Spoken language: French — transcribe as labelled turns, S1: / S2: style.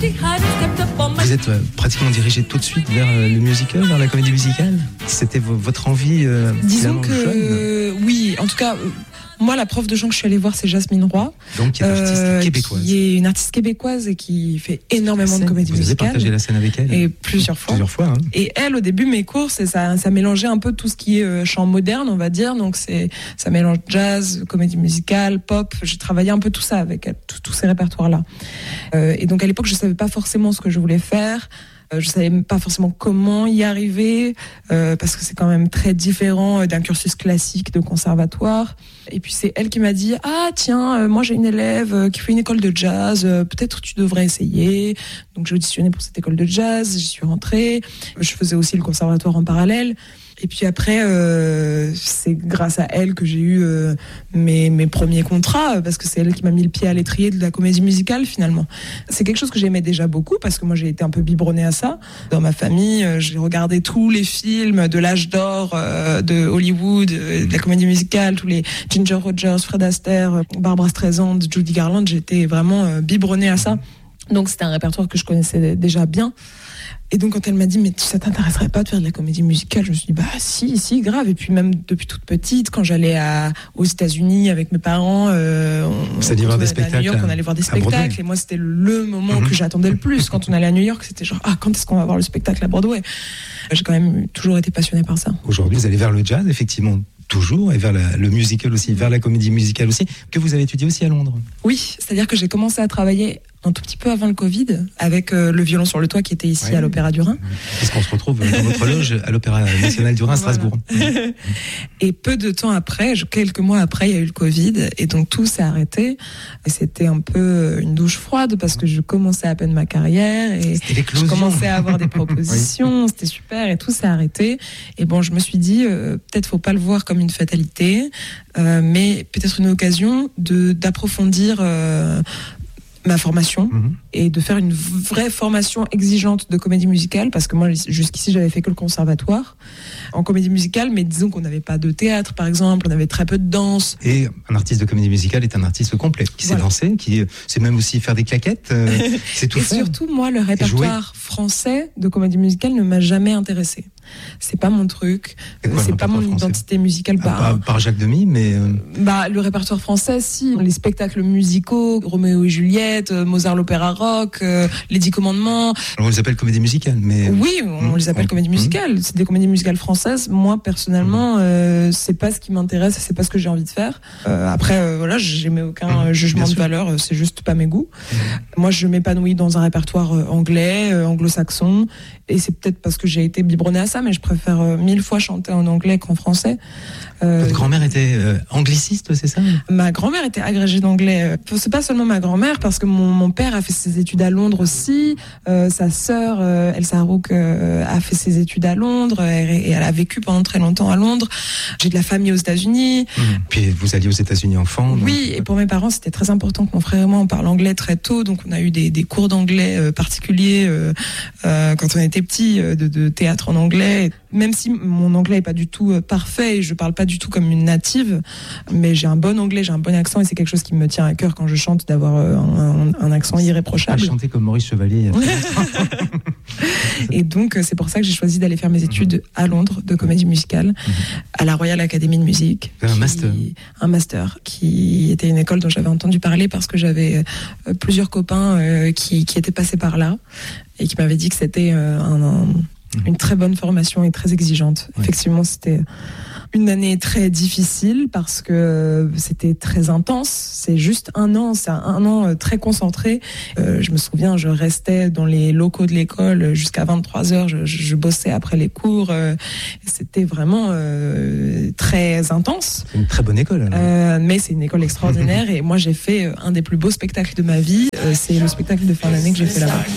S1: Vous êtes pratiquement dirigé tout de suite vers le musical, vers la comédie musicale. C'était votre envie.
S2: Disons que oui, en tout cas. Moi, la prof de chant que je suis allée voir, c'est Jasmine Roy.
S1: Donc, qui est artiste québécoise.
S2: Qui est une artiste québécoise et qui fait énormément de comédie musicale.
S1: Vous avez partagé la scène avec elle.
S2: Et plusieurs fois.
S1: Hein.
S2: Et elle, au début, mes cours, ça mélangeait un peu tout ce qui est chant moderne, on va dire. Donc, ça mélange jazz, comédie musicale, pop. J'ai travaillé un peu tout ça avec elle, tous ces répertoires-là. Et donc, à l'époque, je savais pas forcément ce que je voulais faire. Je savais pas forcément comment y arriver parce que c'est quand même très différent d'un cursus classique de conservatoire. Et puis c'est elle qui m'a dit moi j'ai une élève qui fait une école de jazz, peut-être tu devrais essayer. Donc j'ai auditionné pour cette école de jazz, j'y suis rentrée. Je faisais aussi le conservatoire en parallèle. Et puis après, c'est grâce à elle que j'ai eu mes premiers contrats, parce que c'est elle qui m'a mis le pied à l'étrier de la comédie musicale finalement. C'est quelque chose que j'aimais déjà beaucoup, parce que moi j'ai été un peu biberonnée à ça. Dans ma famille, j'ai regardé tous les films de l'âge d'or de Hollywood, de la comédie musicale, tous les Ginger Rogers, Fred Astaire, Barbra Streisand, Judy Garland. J'étais vraiment biberonnée à ça. Donc c'était un répertoire que je connaissais déjà bien. Et donc quand elle m'a dit mais ça t'intéresserait pas de faire de la comédie musicale, je me suis dit si grave. Et puis même depuis toute petite, quand j'allais aux États-Unis avec mes parents,
S1: on allait voir des spectacles.
S2: À New York, on allait voir des spectacles. Et moi c'était le moment que j'attendais le plus quand on allait à New York. C'était genre quand est-ce qu'on va voir le spectacle à Broadway. J'ai quand même toujours été passionnée par ça.
S1: Aujourd'hui vous allez vers le jazz effectivement. Toujours, et vers le musical aussi, vers la comédie musicale aussi, que vous avez étudié aussi à Londres.
S2: Oui, c'est-à-dire que j'ai commencé à travailler un tout petit peu avant le Covid, avec le violon sur le toit qui était ici à l'Opéra du Rhin.
S1: Parce qu'on se retrouve dans votre loge à l'Opéra National du Rhin à Strasbourg.
S2: Et peu de temps après, quelques mois après, il y a eu le Covid, et donc tout s'est arrêté. Et c'était un peu une douche froide, parce que je commençais à peine ma carrière, et je commençais à avoir des propositions, c'était super, et tout s'est arrêté. Et bon, je me suis dit, peut-être faut pas le voir comme une fatalité, mais peut-être une occasion d'approfondir ma formation et de faire une vraie formation exigeante de comédie musicale, parce que moi jusqu'ici j'avais fait que le conservatoire en comédie musicale, mais disons qu'on n'avait pas de théâtre par exemple, on avait très peu de danse.
S1: Et un artiste de comédie musicale est un artiste complet, qui sait danser, qui sait même aussi faire des claquettes, c'est tout faire.
S2: Et surtout moi le répertoire français de comédie musicale ne m'a jamais intéressée. C'est pas mon truc, c'est pas mon identité musicale.
S1: Par Jacques Demy, mais
S2: le répertoire français, si, les spectacles musicaux, Roméo et Juliette, Mozart l'opéra rock, les 10 commandements.
S1: Alors on les appelle comédie musicale, mais
S2: oui, on les appelle comédie musicale. C'est des comédies musicales françaises. Moi personnellement, c'est pas ce qui m'intéresse, c'est pas ce que j'ai envie de faire. Après, voilà, j'aimais aucun jugement de valeur, c'est juste pas mes goûts. Moi, je m'épanouis dans un répertoire anglais, anglo-saxon, et c'est peut-être parce que j'ai été biberonnée à ça, mais je préfère 1000 fois chanter en anglais qu'en français.
S1: Votre grand-mère était angliciste, c'est ça ?
S2: Ma grand-mère était agrégée d'anglais. C'est pas seulement ma grand-mère, parce que mon père a fait ses études à Londres aussi. Sa sœur, Elsa Rook, a fait ses études à Londres et elle a vécu pendant très longtemps à Londres. J'ai de la famille aux États-Unis.
S1: Puis vous alliez aux États-Unis enfant.
S2: Oui, et pour mes parents, c'était très important que mon frère et moi on parle anglais très tôt. Donc on a eu des cours d'anglais particuliers quand on était petits, de théâtre en anglais. Même si mon anglais est pas du tout parfait et je parle pas du tout comme une native, mais j'ai un bon anglais, j'ai un bon accent, et c'est quelque chose qui me tient à cœur quand je chante, d'avoir un accent irréprochable.
S1: Pas chanter comme Maurice Chevalier.
S2: Et donc c'est pour ça que j'ai choisi d'aller faire mes études à Londres de comédie musicale à la Royal Academy de Musique. Un master qui était une école dont j'avais entendu parler parce que j'avais plusieurs copains qui étaient passés par là et qui m'avaient dit que c'était une très bonne formation et très exigeante. Ouais. Effectivement, c'était une année très difficile parce que c'était très intense. C'est juste c'est un an très concentré. Je me souviens, je restais dans les locaux de l'école jusqu'à 23h. Je bossais après les cours. C'était vraiment très intense.
S1: C'est une très bonne école.
S2: Mais c'est une école extraordinaire et moi j'ai fait un des plus beaux spectacles de ma vie. C'est le spectacle de fin d'année que j'ai fait là-bas.